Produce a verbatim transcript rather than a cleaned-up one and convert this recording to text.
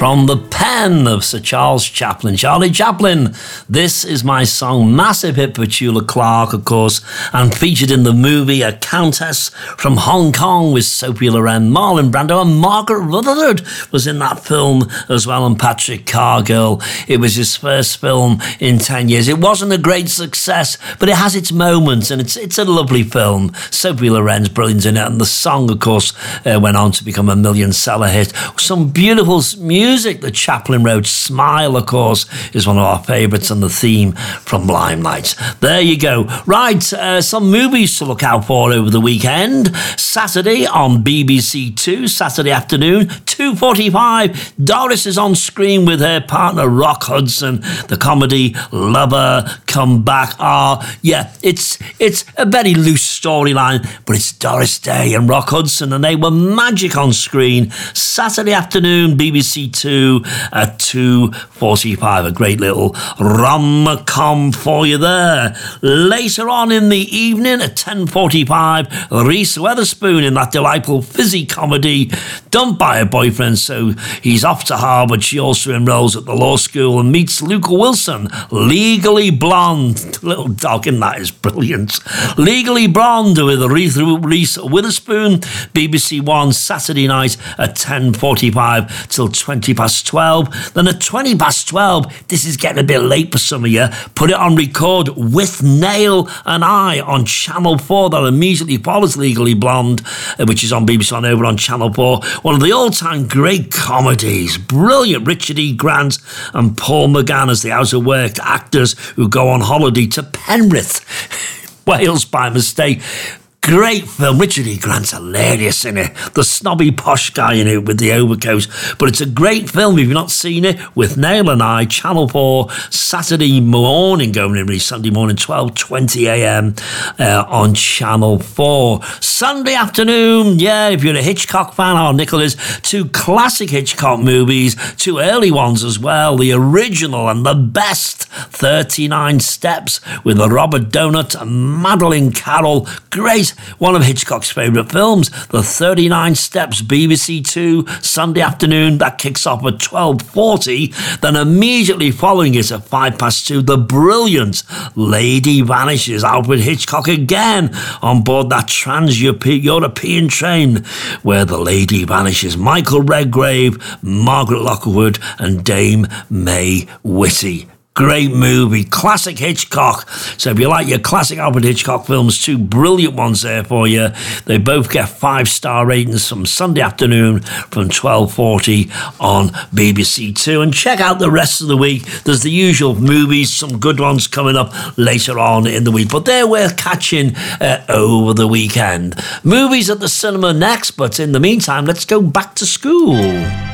from the pen of Sir Charles Chaplin. Charlie Chaplin, This Is My Song. Massive hit for Petula Clark, of course, and featured in the movie A Countess from Hong Kong with Sophie Loren. Marlon Brando and Margaret Rutherford was in that film as well, and Patrick Cargill. It was his first film in ten years. It wasn't a great success, but it has its moments, and it's it's a lovely film. Sophie Loren's brilliant in it, and the song, of course, uh, went on to become a million-seller hit. Some beautiful music that Chaplin wrote. Smile, of course, is one of our favourites, and the theme from Limelight. There you go. Right, uh, some movies to look out for over the weekend. Saturday on B B C Two, Saturday afternoon, two forty-five. Doris is on screen with her partner Rock Hudson. The comedy Lover Come Back. Ah, yeah, it's it's a very loose storyline, but it's Doris Day and Rock Hudson, and they were magic on screen. Saturday afternoon, B B C Two at two forty-five. A great little rom-com for you there. Later on in the evening at ten forty-five, Reese Witherspoon in that delightful fizzy comedy, dumped by her boyfriend, so he's off to Harvard. She also enrolls at the law school and meets Luke Wilson, Legally Blonde. Little dog in that is brilliant. Legally Blonde with Reese Witherspoon, B B C One, Saturday night at ten forty-five till twenty past twelve. Then at twenty past twelve, this is getting a bit late for some of you, put it on record with Nail and I on Channel four. That immediately follows Legally Blonde, which is on B B C One over on Channel four. One of the all-time great comedies. Brilliant. Richard E. Grant and Paul McGann as the out-of-work actors who go on holiday to Penrith, Wales by mistake. Great film. Richard E. Grant's hilarious in it. The snobby posh guy in it with the overcoat. But it's a great film if you've not seen it. With Nail and I, Channel four, Saturday morning, going in really Sunday morning, twelve twenty a.m. Uh, on Channel four. Sunday afternoon, yeah, if you're a Hitchcock fan, our Nicholas, two classic Hitchcock movies, two early ones as well. The original and the best, thirty-nine Steps with Robert Donut and Madeline Carroll. Great. One of Hitchcock's favourite films, The thirty-nine Steps, B B C Two, Sunday afternoon. That kicks off at twelve forty. Then immediately following it at five past two, the brilliant Lady Vanishes. Alfred Hitchcock again on board that trans-European train where the Lady Vanishes. Michael Redgrave, Margaret Lockwood and Dame May Whitty. Great movie, classic Hitchcock. So if you like your classic Alfred Hitchcock films, two brilliant ones there for you. They both get five-star ratings from Sunday afternoon from twelve forty on B B C Two. And check out the rest of the week. There's the usual movies, some good ones coming up later on in the week. But they're worth catching uh, over the weekend. Movies at the cinema next, but in the meantime, let's go back to school.